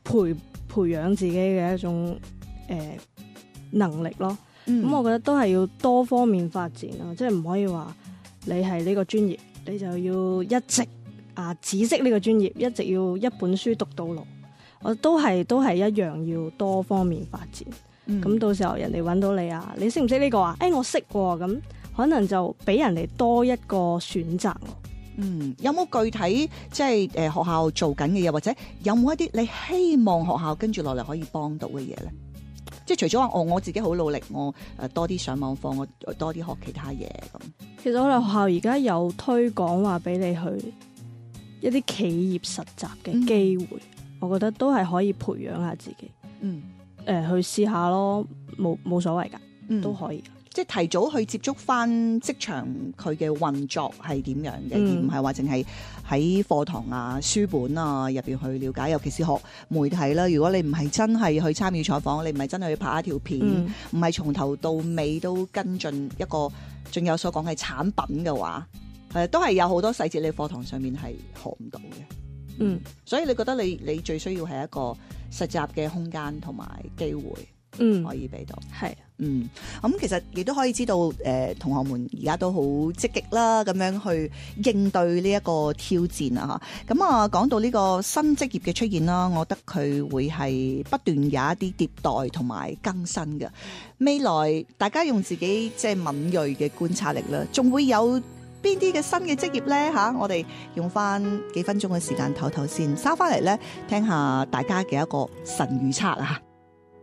培養自己嘅一種能力咯。咁我覺得都係要多方面發展咯，即係唔可以話你係呢個專業，你就要一直只識呢個專業，一直要一本書讀到老。我都係一樣要多方面發展。咁到時候人哋揾到你你識唔識呢個我識喎，咁可能就俾人哋多一個選擇咯。 有冇具體即係學校做緊嘅嘢，或者有冇一啲你希望學校跟住落嚟可以幫到嘅嘢咧？即係除咗話我自己好努力，我多啲上網課，我多啲學其他嘢咁。 其實我哋學校而家有推廣話俾你去一啲企業實習嘅機會，我覺得都係可以培養下自己。去試下咯，冇所謂㗎，都可以。 即係提早去接觸翻職場佢嘅運作係點樣嘅，而唔係話淨係喺課堂書本入邊去了解。尤其是學媒體啦，如果你唔係真係去參與採訪，你唔係真係去拍一條片，唔係從頭到尾都跟進一個仲有所講嘅產品嘅話，都係有好多細節你課堂上面係學唔到嘅。所以你覺得你最需要係一個實習嘅空間同埋機會，可以俾到。係。咁其實亦都可以知道，同學們而家都好積極啦，咁樣去應對呢一個挑戰啊！咁講到呢個新職業嘅出現啦，我覺得佢會係不斷有一啲迭代同埋更新嘅。未來大家用自己即係敏銳嘅觀察力啦，仲會有邊啲嘅新嘅職業呢？我哋用翻幾分鐘嘅時間唞唞先，收翻嚟咧聽下大家嘅一個神預測啊！